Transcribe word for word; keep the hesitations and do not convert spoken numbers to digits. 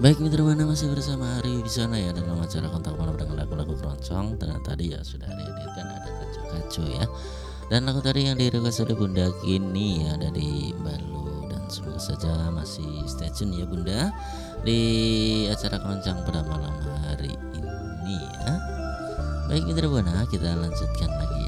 Baik mitra Buana masih bersama Ari Wibisono ya dalam acara Kontak Malam dengan lagu-lagu keroncong. Dan tadi ya sudah dihadirkan ada Kaco-Kaco ya. Dan lagu tadi yang direquest oleh Bunda Kini ya dari Balu. Dan semoga saja masih stay tune ya Bunda di acara keroncong pada malam hari ini ya. Baik mitra Buana, kita lanjutkan lagi